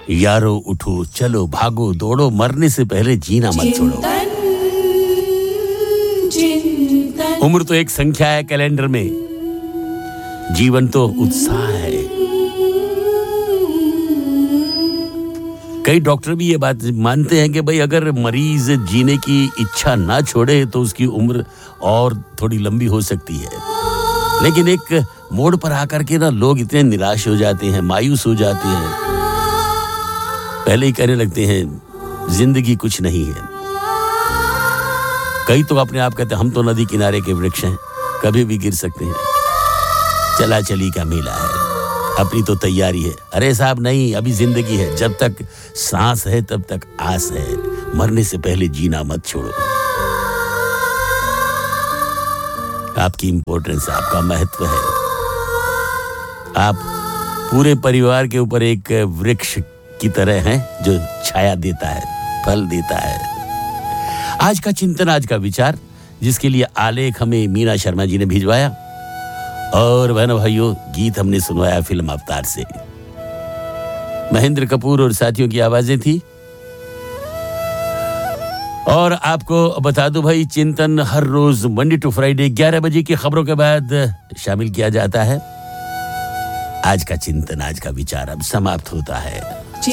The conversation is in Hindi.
यारो उठो, चलो, भागो, दौड़ो, मरने से पहले जीना मत छोड़ो। उम्र तो एक संख्या है कैलेंडर में, जीवन तो उत्साह है। कई डॉक्टर भी ये बात मानते हैं कि भाई अगर मरीज जीने की इच्छा ना छोड़े तो उसकी उम्र और थोड़ी लंबी हो सकती है। लेकिन एक मोड़ पर आकर के ना लोग इतने निराश हो जाते हैं, मायूस हो जाते हैं, पहले ही कहने लगते हैं जिंदगी कुछ नहीं है। कई तो अपने आप कहते हैं हम तो नदी किनारे के वृक्ष हैं, कभी भी गिर सकते हैं, चला चली का मेला है, अपनी तो तैयारी है। अरे साहब नहीं, अभी जिंदगी है, जब तक सांस है तब तक आस है, मरने से पहले जीना मत छोड़ो। आपकी इंपॉर्टेंस, आपका महत्व है। आप पूरे परिवार के ऊपर एक वृक्ष की तरह हैं जो छाया देता है, फल देता है। आज का चिंतन, आज का विचार, जिसके लिए आलेख हमें मीना शर्मा जी ने भिजवाया, और बहनों भाइयों गीत हमने सुनवाया फिल्म अवतार से। महेंद्र कपूर और साथियों की आवाजें थी। और आपको बता दूं भाई, चिंतन हर रोज मंडे टू फ्राइडे 11 बजे की खबरों के बाद शामिल किया जाता है। आज का चिंतन, आज का विचार अब समाप्त होता है।